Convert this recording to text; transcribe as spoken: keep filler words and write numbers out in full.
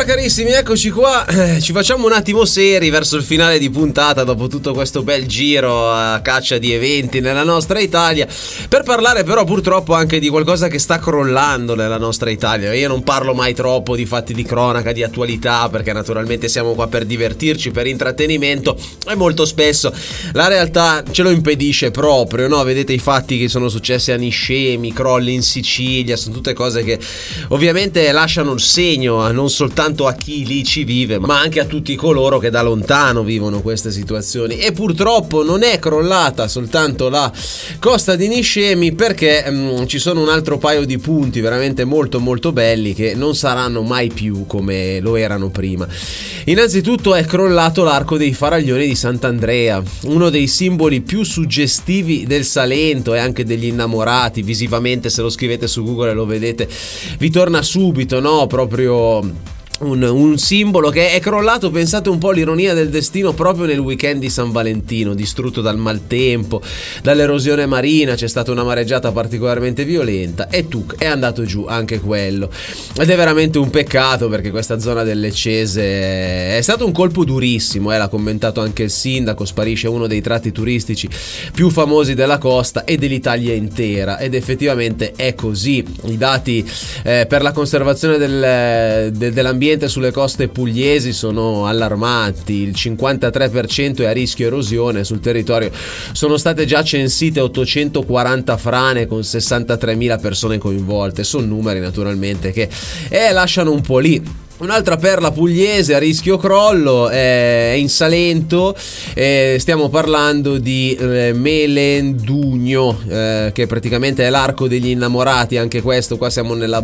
Allora carissimi, eccoci qua, eh, ci facciamo un attimo seri verso il finale di puntata dopo tutto questo bel giro a caccia di eventi nella nostra Italia, per parlare però purtroppo anche di qualcosa che sta crollando nella nostra Italia. Io non parlo mai troppo di fatti di cronaca, di attualità, perché naturalmente siamo qua per divertirci, per intrattenimento, e molto spesso la realtà ce lo impedisce proprio, no? Vedete i fatti che sono successi a Niscemi, crolli in Sicilia, sono tutte cose che ovviamente lasciano il segno non soltanto a chi lì ci vive, ma anche a tutti coloro che da lontano vivono queste situazioni. E purtroppo non è crollata soltanto la costa di Niscemi, perché mh, ci sono un altro paio di punti veramente molto molto belli che non saranno mai più come lo erano prima. Innanzitutto è crollato l'arco dei Faraglioni di Sant'Andrea, uno dei simboli più suggestivi del Salento e anche degli innamorati. Visivamente, se lo scrivete su Google e lo vedete, vi torna subito, no? Proprio Un, un simbolo che è crollato, pensate un po' l'ironia del destino, proprio nel weekend di San Valentino, distrutto dal maltempo, dall'erosione marina, c'è stata una mareggiata particolarmente violenta e tuc, è andato giù anche quello. Ed è veramente un peccato, perché questa zona del Leccese è stato un colpo durissimo, eh, l'ha commentato anche il sindaco, sparisce uno dei tratti turistici più famosi della costa e dell'Italia intera, ed effettivamente è così. I dati eh, per la conservazione del, de, dell'ambiente sulle coste pugliesi sono allarmanti. Il cinquantatré per cento è a rischio erosione. Sul territorio sono state già censite ottocentoquaranta frane con sessantatremila persone coinvolte. Sono numeri naturalmente che eh, lasciano un po' lì. Un'altra perla pugliese a rischio crollo è in Salento, eh, stiamo parlando di eh, Melendugno, eh, che praticamente è l'arco degli innamorati. Anche questo, qua siamo nella